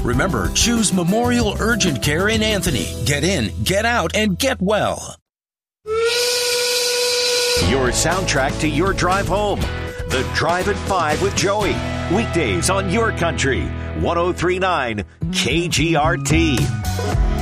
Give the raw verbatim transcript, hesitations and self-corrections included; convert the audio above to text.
Remember, choose Memorial Urgent Care in Anthony. Get in, get out, and get well. Your soundtrack to your drive home. The Drive at five with Joey. Weekdays on Your Country. one oh three point nine K G R T.